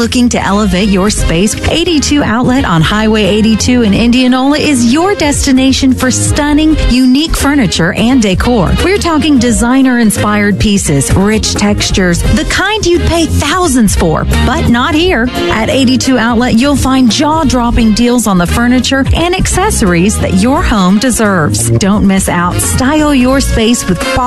Looking to elevate your space? 82 Outlet on Highway 82 in Indianola is your destination for stunning, unique furniture and decor. We're talking designer-inspired pieces, rich textures, the kind you'd pay thousands for, but not here. At 82 Outlet, you'll find jaw-dropping deals on the furniture and accessories that your home deserves. Don't miss out. Style your space with